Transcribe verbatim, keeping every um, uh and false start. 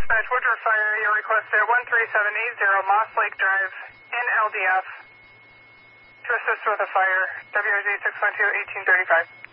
Dispatch, Woodruff Fire, your request at one three seven eight zero Moss Lake Drive in L D F to assist with a fire, W R Z six one two, eighteen thirty-five.